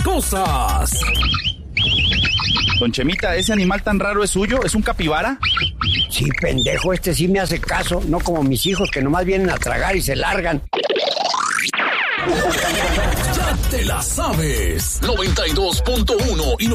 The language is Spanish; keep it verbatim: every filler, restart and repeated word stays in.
cosas. Don Chemita, ¿ese animal tan raro es suyo? ¿Es un capibara? Sí, pendejo, este sí me hace caso, no como mis hijos que nomás vienen a tragar y se largan. Ya te la sabes. noventa y dos punto uno y